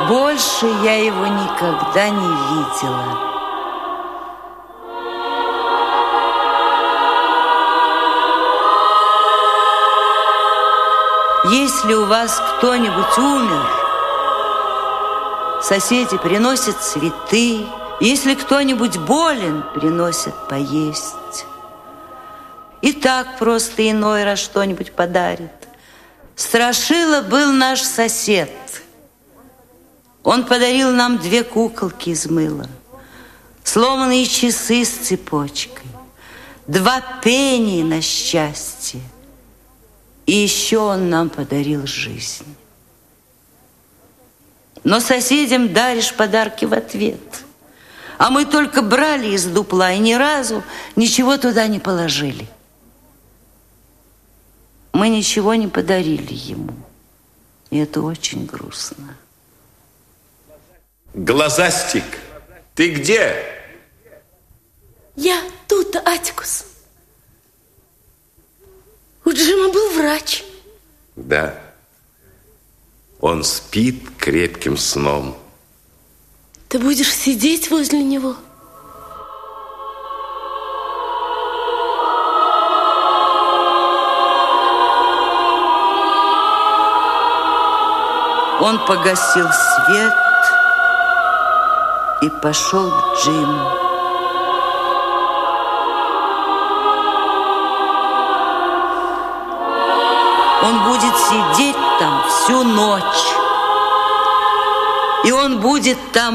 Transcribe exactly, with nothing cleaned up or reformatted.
Больше я его никогда не видела. Если у вас кто-нибудь умер, соседи приносят цветы. Если кто-нибудь болен, приносят поесть. И так просто иной раз что-нибудь подарит. Страшила был наш сосед. Он подарил нам две куколки из мыла, сломанные часы с цепочкой, два пенни на счастье. И еще он нам подарил жизнь. Но соседям даришь подарки в ответ. А мы только брали из дупла и ни разу ничего туда не положили. Мы ничего не подарили ему. И это очень грустно. Глазастик, ты где? Я тут, Атикус. У Джима был врач. Да. Он спит крепким сном. Ты будешь сидеть возле него? Он погасил свет и пошел к Джиму. Он будет сидеть там всю ночь. И он будет там